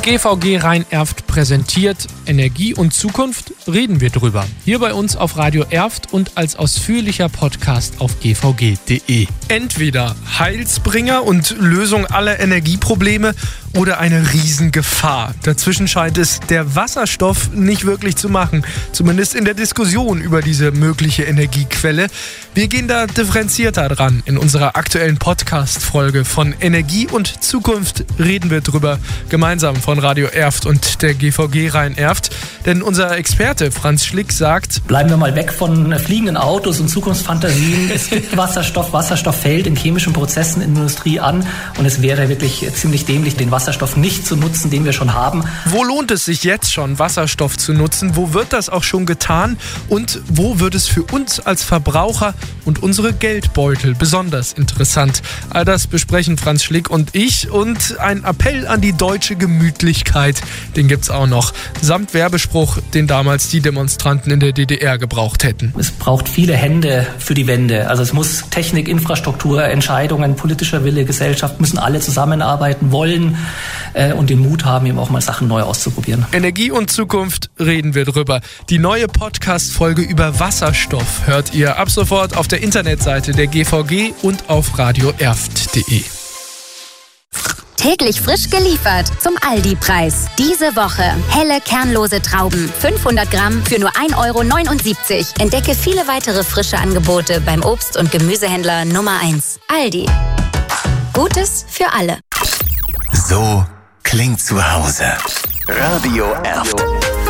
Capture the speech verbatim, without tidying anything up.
G V G Rhein-Erft präsentiert Energie und Zukunft, reden wir drüber. Hier bei uns auf Radio Erft und als ausführlicher Podcast auf g v g punkt d e. Entweder Heilsbringer und Lösung aller Energieprobleme oder eine Riesengefahr. Dazwischen scheint es der Wasserstoff nicht wirklich zu machen, zumindest in der Diskussion über diese mögliche Energiequelle. Wir gehen da differenzierter dran. In unserer aktuellen Podcast-Folge von Energie und Zukunft reden wir drüber, gemeinsam von Radio Erft und der G V G Rhein-Erft. Denn unser Experte Franz Schlick sagt: Bleiben wir mal weg von fliegenden Autos und Zukunftsfantasien. Es gibt Wasserstoff. Wasserstoff fällt in chemischen Prozessen in der Industrie an. Und es wäre wirklich ziemlich dämlich, den Wasserstoff nicht zu nutzen, den wir schon haben. Wo lohnt es sich jetzt schon, Wasserstoff zu nutzen? Wo wird das auch schon getan? Und wo wird es für uns als Verbraucher und unsere Geldbeutel besonders interessant? All das besprechen Franz Schlick und ich. Und ein Appell an die deutsche Gemütlichkeit, den gibt's auch noch. Samt Werbespruch, den damals die Demonstranten in der D D R gebraucht hätten. Es braucht viele Hände für die Wende. Also es muss Technik, Infrastruktur, Entscheidungen, politischer Wille, Gesellschaft müssen alle zusammenarbeiten wollen äh, und den Mut haben, eben auch mal Sachen neu auszuprobieren. Energie und Zukunft, reden wir drüber. Die neue Podcast-Folge über Wasserstoff hört ihr ab sofort auf der Internetseite der G V G und auf radio erft punkt d e. Täglich frisch geliefert zum Aldi-Preis. Diese Woche helle, kernlose Trauben. fünfhundert Gramm für nur ein Euro neunundsiebzig. Entdecke viele weitere frische Angebote beim Obst- und Gemüsehändler Nummer eins. Aldi. Gutes für alle. So klingt zu Hause. Radio Erft.